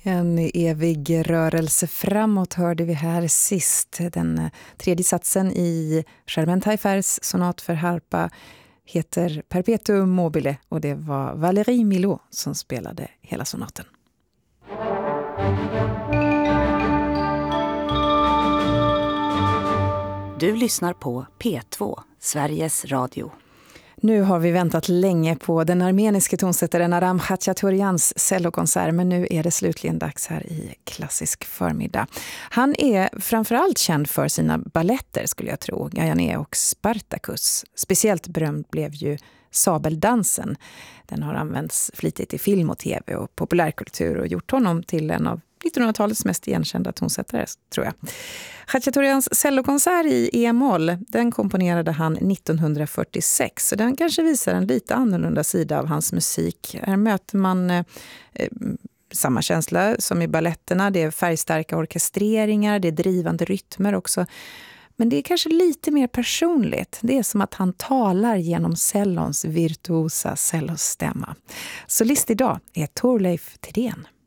En evig rörelse framåt hörde vi här sist. Den tredje satsen i Germain Taillefers sonat för harpa heter Perpetuum mobile och det var Valérie Milhaud som spelade hela sonaten. Du lyssnar på P2, Sveriges Radio. Nu har vi väntat länge på den armeniske tonsättaren Aram Khachaturians cellokonsert, men nu är det slutligen dags här i Klassisk förmiddag. Han är framförallt känd för sina balletter, skulle jag tro, Gaiané och Spartacus. Speciellt berömd blev ju Sabeldansen. Den har använts flitigt i film och tv och populärkultur och gjort honom till en av 1900-talets mest igenkända tonsättare, tror jag. Khachaturians cellokonsert i E-moll, den komponerade han 1946. Så den kanske visar en lite annorlunda sida av hans musik. Här möter man samma känsla som i balletterna. Det är färgstarka orkestreringar, det är drivande rytmer också. Men det är kanske lite mer personligt. Det är som att han talar genom cellons virtuosa cellostämma. Solist idag är Thorleif Thedéen.